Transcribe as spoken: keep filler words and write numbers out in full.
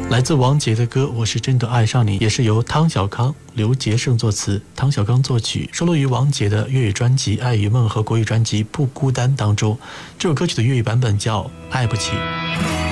来自王杰的歌《我是真的爱上你》，也是由汤小康、刘杰胜作词，汤小康作曲，收录于王杰的粤语专辑《爱与梦》和国语专辑《不孤单》当中。这首歌曲的粤语版本叫《爱不起》。